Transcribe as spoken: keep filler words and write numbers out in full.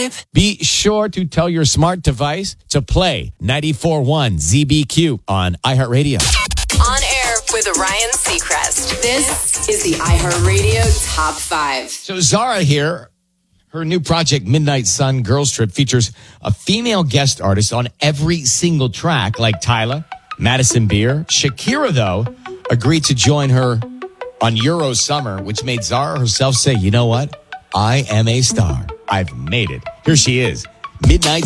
five. Be sure to tell your smart device to play ninety-four point one Z B Q on iHeartRadio. On air with Ryan Seacrest. This is the iHeartRadio Top five. So Zara here, her new project, Midnight Sun Girls Trip, features a female guest artist on every single track, like Tyla, Madison Beer. Shakira, though, agreed to join her on Euro Summer, which made Zara herself say, you know what? I am a star. I've made it. Here she is, Midnight